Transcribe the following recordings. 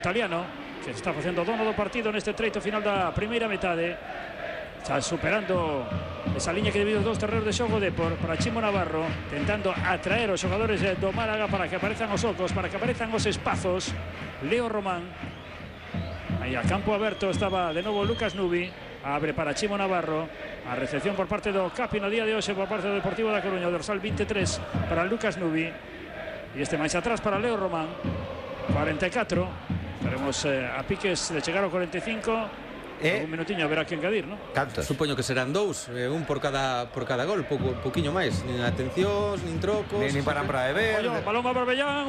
Italiano, que está facendo dono do partido neste treito final da primeira metade, xa superando esa liña que divide os dous terreos de xogo para Chimo Navarro, tentando atraer os xogadores do Málaga para que aparezan os ocos, para que aparezan os espazos. Leo Román, aí a campo aberto estaba de novo Lucas Nubi, abre para Chimo Navarro, a recepción por parte do Capi no día de hoxe por parte do Deportivo da Coruña, dorsal 23 para Lucas Nubi, e este máis atrás para Leo Román. 44. Estaremos a piques de chegar ao 45. Un minutiño haberá que engadir, ¿no? Cantos? Supoño que serán dous, un por cada gol, poquinho máis, nin atencións, nin trocos, nin paran para beber. Oye, balón para Barbellán,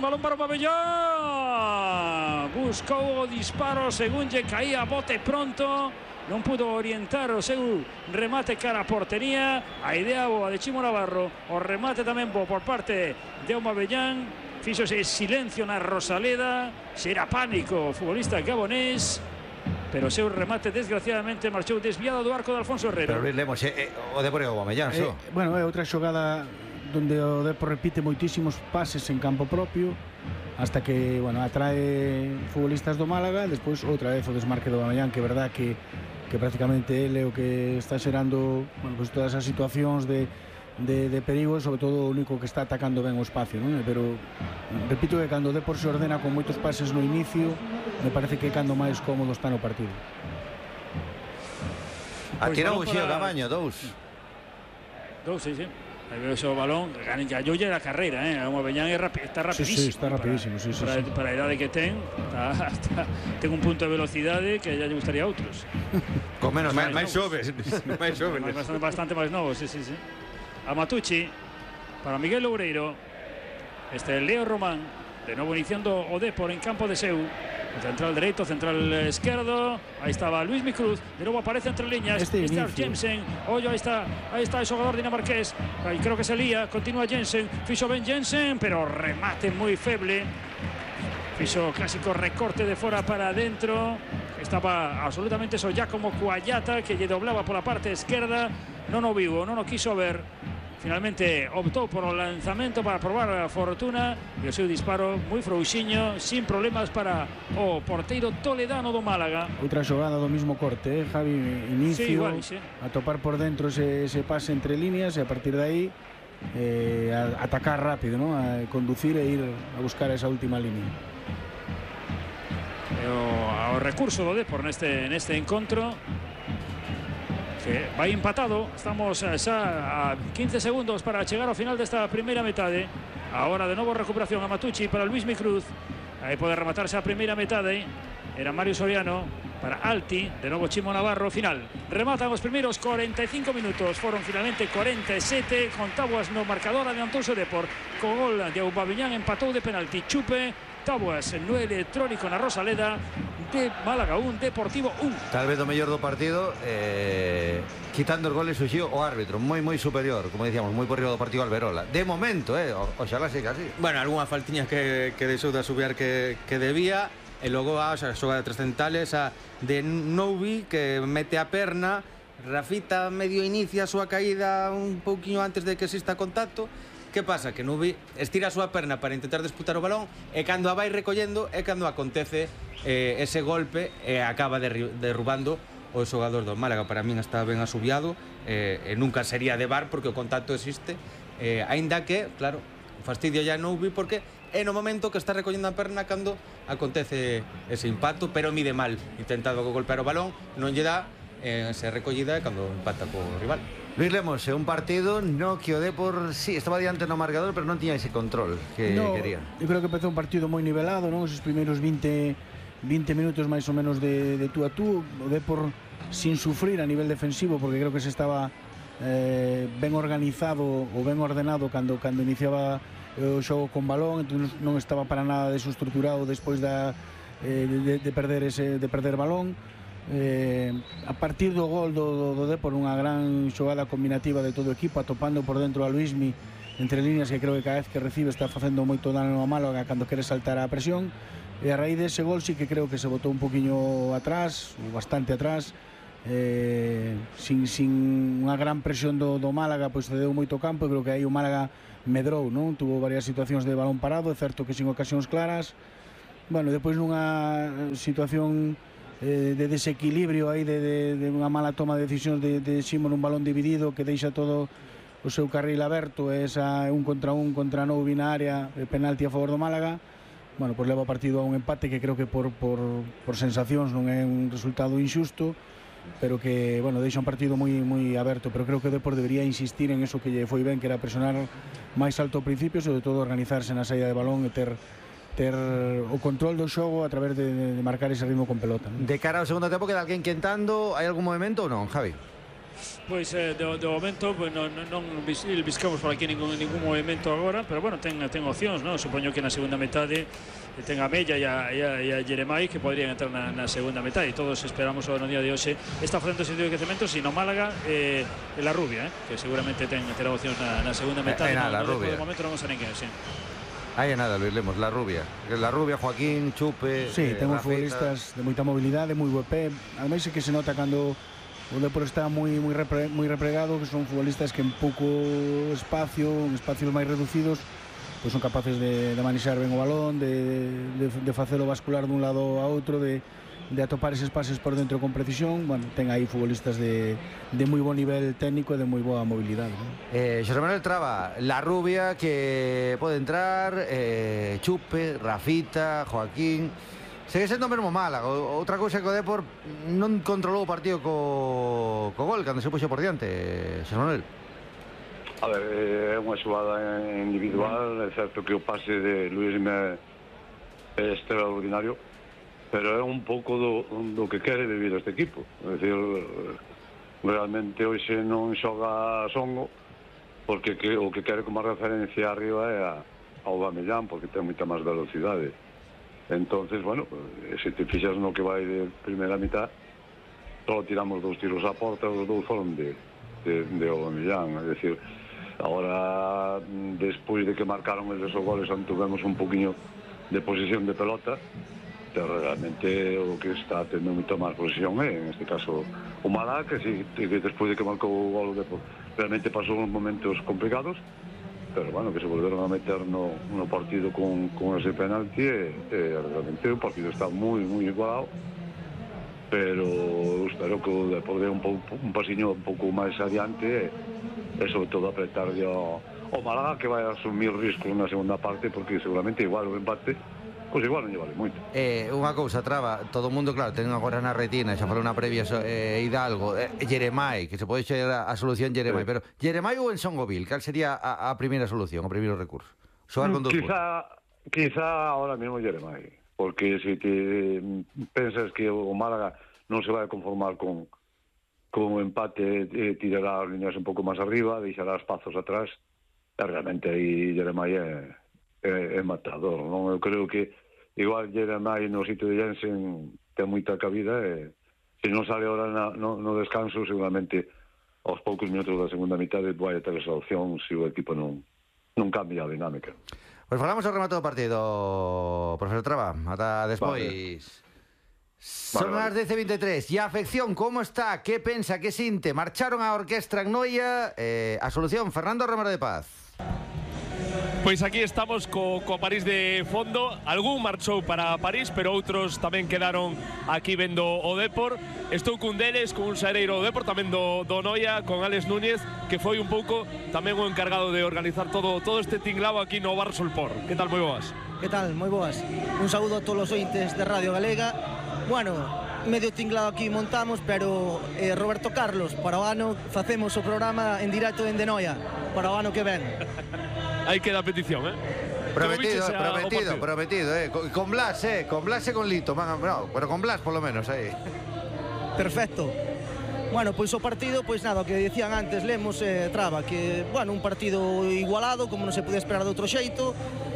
buscou o disparo, según lle caía bote pronto, non pudo orientar o seu remate cara a portería. A idea boa de Chimo Navarro, o remate tamén bo por parte de Barbellán. Fíxose silencio na Rosaleda, xera pánico o futbolista gabonés, pero o seu remate desgraciadamente marchou desviado do arco de Alfonso Herrero. Pero lemos, o Depor e o Aubameyang, bueno, é outra xogada donde o Depor repite moitísimos pases en campo propio hasta que, bueno, atrae futbolistas do Málaga. Despois outra vez o desmarque do Aubameyang, que é verdad que prácticamente ele é o que está xerando, bueno, pues todas as situacións de perigo, sobre todo o único que está atacando ben o espacio, non? Pero repito que cando o Depor se ordena con moitos pases no inicio, me parece que é cando máis cómodo está no partido. Atira un xío Camaño, dous, sí. Aí veo o balón, galloulle da carreira, o Barbellán está rapidísimo. Sí, está rapidísimo, sí. Para a idade que ten, ten un punto de velocidade que ya lle gustaría a outros. Con menos máis xoves. Bastante máis novos, sí. A Matucci, para Miguel Loureiro, Leo Román, de novo iniciando o Depor en campo de seu, central dereito, central esquerdo, aí estaba Luismi Cruz, de novo aparece entre líneas, está Jensen, ollo, aí está o xogador dinamarqués, aí creo que se lía, continúa Jensen, fixo ben Jensen, pero remate moi feble, fixo clásico recorte de fora para adentro, estaba absolutamente só Giacomo Cuallata, que lle doblaba pola parte esquerda, non o viu, non o quiso ver. Finalmente optou por o lanzamento para probar a fortuna e o seu disparo moi frouxiño, sin problemas para o porteiro toledano do Málaga. Outra xogada do mismo corte, Javi, inicio, sí, igual, sí. A topar por dentro ese pase entre líneas e a partir de aí a atacar rápido, ¿no? A conducir e ir a buscar esa última línea. O recurso do Depor neste encontro, que vai empatado. Estamos xa a 15 segundos para chegar ao final desta primeira metade. Agora de novo recuperación a Matucci para Luismi Cruz. Aí pode rematarse a primeira metade. Era Mario Soriano para Alti, de novo Chimo Navarro. Final, rematan os primeiros 45 minutos, foron finalmente 47. con Tabuas no marcador, adiantouse o Depor co gol de Aubameyang, empatou de penalti Chupe. Tabuas no electrónico na Rosaleda, de Málaga 1, Deportivo 1. Tal vez o mellor do partido, quitando os goles surxiu o árbitro moi superior, como dicíamos, moi por riba do partido Alberola. De momento, oxalá siga así. Bueno, algunha faltiña que deixou de asubiar que debía, e logo a xogada trascendentales a de Noubi, que mete a perna, Rafita medio inicia a súa caída un pouquiño antes de que exista contacto. Que pasa? Que Nubi estira a súa perna para intentar disputar o balón, e cando a vai recollendo é cando acontece ese golpe e acaba derrubando o xogador do Málaga. Para min está ben asubiado, e nunca sería de VAR porque o contacto existe, aínda que, claro, fastidio ya Nubi porque é no momento que está recollendo a perna cando acontece ese impacto, pero mide mal, intentado golpear o balón, non lle dá, se recollida cando empata co rival. Luis Lemos, un partido no que o Depor sí, estaba diante no marcador, pero non tiña ese control que quería. Eu creo que empezou un partido moi nivelado, non? Esos primeiros 20 minutos máis ou menos de tú a tú, o Depor sin sufrir a nivel defensivo, porque creo que se estaba ben organizado ou ben ordenado cando iniciaba o xogo con balón, entón non estaba para nada desestruturado despois de perder balón. A partir do gol do Depor, unha gran xogada combinativa de todo o equipo, atopando por dentro a Luismi entre líneas, que creo que cada vez que recibe está facendo moito dano ao Málaga cando quere saltar a presión, e a raíz dese gol sí que creo que se botou un poquinho atrás, bastante atrás, sin unha gran presión do Málaga, pois cedeu moito campo, e creo que aí o Málaga medrou, non? Tuvo varias situacións de balón parado, é certo que sin ocasións claras. bueno, depois nunha situación de desequilibrio aí de unha mala toma de decisións de Ximo nun balón dividido que deixa todo o seu carril aberto, esa un contra Nouvi na área, penalti a favor do Málaga. Bueno, pois leva o partido a un empate que creo que por sensacións non é un resultado injusto, pero que, bueno, deixa un partido moi aberto, pero creo que o Depor debería insistir en eso que lle foi ben, que era presionar máis alto ao principio, sobre todo organizarse na saída de balón e ter o control do xogo a través de marcar ese ritmo con pelota, ¿no? De cara ao segundo tempo, queda alguén quentando? Hai algún movimento ou non, Javi? Pois de momento pues, non biscamos por aquí ningún movimento agora, pero bueno, ten opcións, ¿no? Supoño que na segunda metade ten a Mella e a Jeremai que podrían entrar na segunda metade, e todos esperamos no día de hoxe está facendo sentido de crecemento, sino Málaga e la Rubia, que seguramente terá opcións na segunda metade. La Rubia. De momento non vamos a ninguén, sí. Aí nada, Luis Lemos, la Rubia, Joaquín, Chupe. Sí, ten uns futbolistas de moita mobilidade, moi bo pé. Ademais é que se nota cando o Depor está moi replegado, que son futbolistas que en pouco espacio, en espacios máis reducidos, pois son capaces de manexar ben o balón, de facelo bascular dun lado a outro, de atopar eses pases por dentro con precisión. Bueno, ten aí futbolistas de moi bo nivel técnico e de moi boa mobilidade, ¿no? Xosé Manuel Traba, la Rubia que pode entrar, Chupe, Rafita, Joaquín. Segue sendo mesmo Málaga. Outra cousa que o Depor non controlou o partido co gol cando se puxo por diante, Xosé Manuel. A ver, é unha xogada individual, é certo que o pase de Luis é extraordinario, pero é un pouco do que quere debido a este equipo. É dicir, realmente hoxe non xoga Songo, porque o que quere como referencia arriba é a Aubameyang, porque ten moita máis velocidade. Entonces, bueno, se te fixas no que vai de primeira mitad, só tiramos 2 tiros á porta, os 2 foron de Aubameyang. É dicir, agora, despois de que marcaron esos goles, tuvemos un poquinho de posición de pelota, pero realmente o que está tendo moita máis posición é, en este caso, o Málaga, que despois de que marcou o gol, realmente pasou uns momentos complicados, pero bueno, que se volveron a meter no partido con ese penalti, e realmente o partido está moi igualado, pero espero que o Depor dé un pasiño un pouco máis adiante e sobre todo apretarlle ao Málaga, que vai asumir riscos na segunda parte, porque seguramente igual o empate pois igual non lle vale moito. Unha cousa, Traba, todo o mundo, claro, ten agora na retina, xa falou na previa Hidalgo, Jeremai, que se pode ser a solución Jeremai, pero Jeremai ou en Songovil, cal sería a primeira solución, o primeiro recurso? Xogar con 2 puntos. Quizá ahora mesmo Jeremai, porque se te pensas que o Málaga non se vai conformar con o empate, tirará as líneas un pouco máis arriba, deixará espazos atrás, e realmente aí Jeremai é matador, non? Eu creo que igual Jeremai no sitio de Jensen ten moita cabida, e se non sale ahora no descanso, seguramente aos poucos minutos da segunda mitade vai ter esa opción se o equipo non cambia a dinámica. Pois falamos ao remate do partido, profesor Traba, ata despois. Son as 10:23 e a afección como está, que pensa, que sinte? Marcharon a orquestra en Noia, a solución, Fernando Romero de Paz. Pois aquí estamos co París de fondo. Algún marchou para París, pero outros tamén quedaron aquí vendo o Depor. Estou cun deles, con un xareiro do Depor, tamén do Noia, con Álex Núñez, que foi un pouco tamén o encargado de organizar todo este tinglao aquí no Bar Solpor. Que tal, moi boas? Que tal, moi boas. Un saúdo a todos os ointes de Radio Galega. Bueno, medio tinglado aquí montamos, pero Roberto Carlos, para o ano facemos o programa en directo en Noia, para o ano que ven. Aí queda a petición, Prometido. Con Blas, e con Lito, no, pero con Blas por lo menos aí. Perfecto. Bueno, pois o partido, pois nada, o que dicían antes Lemos e Traba, que, bueno, un partido igualado, como non se podía esperar de outro xeito.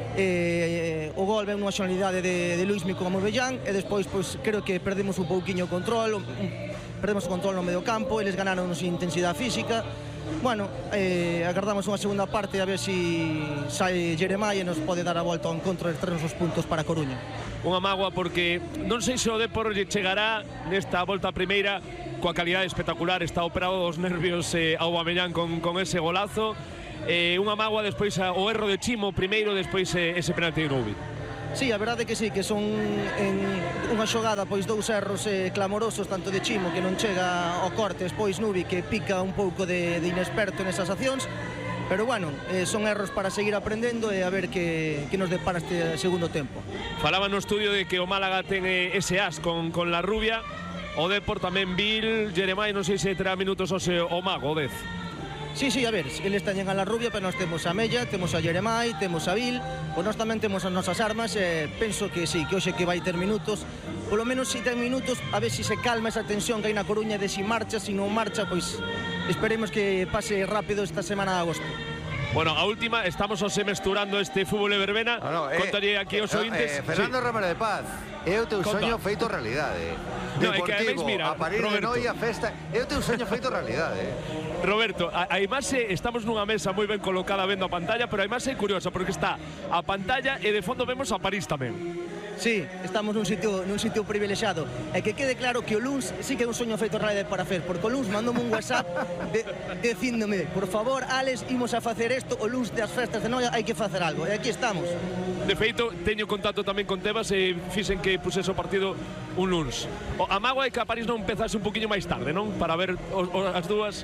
O gol ven unha xonalidade de Luismi con Aubameyang, e despois, pois, creo que perdemos un pouquiño o control, perdemos o control no medio campo, eles ganaron sin intensidade física. Bueno, agardamos unha segunda parte a ver se sai Jeremai e nos pode dar a volta ao encontro e traernos os puntos para Coruña. Unha mágoa porque non sei se o Depor lle chegará nesta volta primeira coa calidade espectacular, está operado dos nervios Aubameyang con ese golazo. Unha mágoa despois o erro de Chimo primeiro, despois ese penalti de Nouvi. Sí, a verdade que sí, que son en unha xogada pois 2 erros clamorosos tanto de Chimo que non chega ao corte, despois Nubi que pica un pouco de inexperto nesas accións, pero bueno, son erros para seguir aprendendo e a ver que nos depara este segundo tempo. Falaba no estudio de que o Málaga ten ese as con la rubia, o Depor tamén Vil, Jeremai, non sei se terá minutos o Mago, o 10. Sí, a ver, eles teñen a la rubia, pero nós temos a Mella, temos a Jeremai, temos a Vil, pois nós tamén temos as nosas armas, penso que sí, que hoxe que vai ter minutos, polo menos si ten minutos, a ver si se calma esa tensión que hai na Coruña de si marcha, si non marcha, pois esperemos que pase rápido esta semana de agosto. Bueno, a última, estamos mesturando este fútbol de verbena. Contaría aquí os ointes. Fernando Romero de Paz, é o teu soño feito realidade. Deportivo, a París de Noia, festa, é o teu soño feito realidade. Roberto, a imaxe, estamos nunha mesa moi ben colocada vendo a pantalla, pero a imaxe é curiosa porque está a pantalla e de fondo vemos a París tamén. Sí, estamos nun sitio privilexiado. E que quede claro que o luns sí que é un soño feito realidade para Fer, porque o luns mandoume un WhatsApp dicíndome, por favor, Alex, imos a facer isto, o luns das festas de Noia hai que facer algo, e aquí estamos. De feito, teño contacto tamén con Tebas e fixen que pusese o partido un luns. A mágoa é que a París non empezase un poquinho máis tarde, non? Para ver as dúas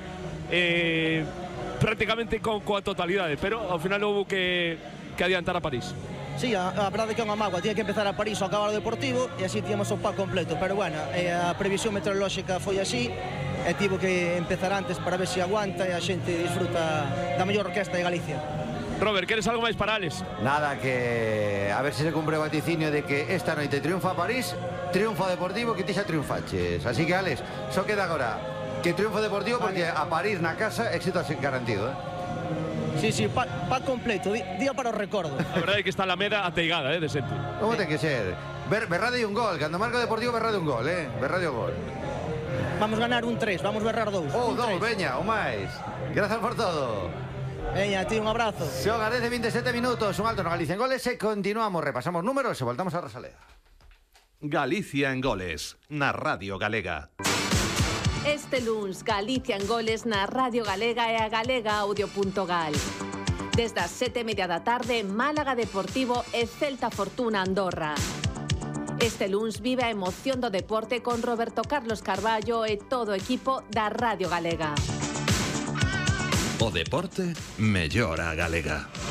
prácticamente coa totalidade, pero ao final houve que adiantar a París. Sí, a verdade que é unha mágoa, tiña que empezar a París ao acabar o Deportivo e así tíamos o pack completo, pero bueno, a previsión meteorolóxica foi así e tivo que empezar antes para ver se aguanta e a xente disfruta da mellor orquesta de Galicia. Robert, queres algo máis para Alex? Nada, que a ver se se cumpre o vaticinio de que esta noite triunfa París, triunfa Deportivo, que ti xa triunfaches. Así que, Alex, só queda agora que triunfa Deportivo porque a París na casa éxito garantido, Sí, pack completo, día para o recordo. A verdade é que está a Alameda ateigada, de xente. Como ten que ser? Berrade un gol, cando marca Deportivo berrade un gol, berrade un gol. Vamos ganar un 3, vamos berrar 2. Dous, veña, o máis. Grazas por todo. Veña, ti un abrazo. Xoga desde 27 minutos, un alto no Galicia en goles e continuamos, repasamos números e voltamos a Rosaleda. Galicia en goles, na Radio Galega. Este luns, Galicia en goles na Radio Galega e a galegaaudio.gal. Desde as 7:30 da tarde, Málaga Deportivo e Celta Fortuna Andorra. Este luns vive a emoción do deporte con Roberto Carlos Carballo e todo o equipo da Radio Galega. O deporte mellora a galega.